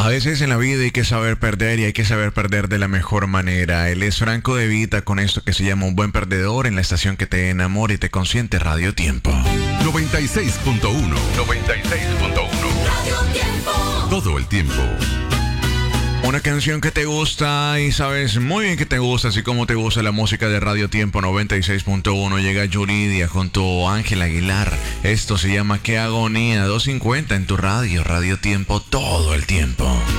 veces en la vida hay que saber perder y hay que saber perder de la mejor manera. Él es Franco De Vita con esto que se llama Un Buen Perdedor en la estación que te enamora y te consiente, Radio Tiempo. 96.1. 96.1. Radio Tiempo. Todo el tiempo. Una canción que te gusta y sabes muy bien que te gusta, así como te gusta la música de Radio Tiempo 96.1. Llega Yuridia junto a Ángel Aguilar. Esto se llama Qué Agonía. 250 en tu radio, Radio Tiempo, todo el tiempo.